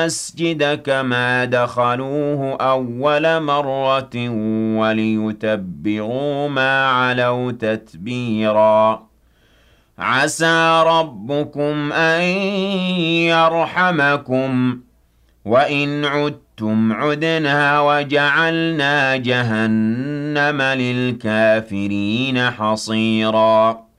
المسجد كما دخلوه أول مرة وليتبروا ما علوا تتبيرا عسى ربكم أن يرحمكم وإن عدتم عدنا وجعلنا جهنم للكافرين حصيرا